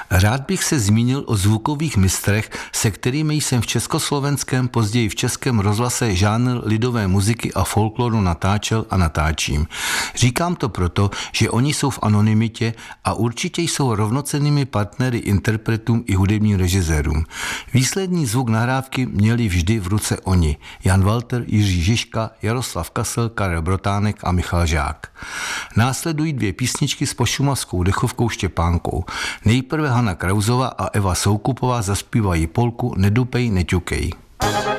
Rád bych se zmínil o zvukových mistrech, se kterými jsem v československém, později v českém rozhlase žánr lidové muziky a folkloru natáčel a natáčím. Říkám to proto, že oni jsou v anonymitě a určitě jsou rovnocennými partnery interpretům i hudebním režisérům. Výsledný zvuk nahrávky měli vždy v ruce oni. Jan Walter, Jiří Žižka, Jaroslav Kasl, Karel Brotánek a Michal Žák. Následují 2 písničky s pošumavskou dechovkou Štěpánkou. Nejprve Hana Krauzová a Eva Soukupová zaspívají polku Nedupej, neťukej.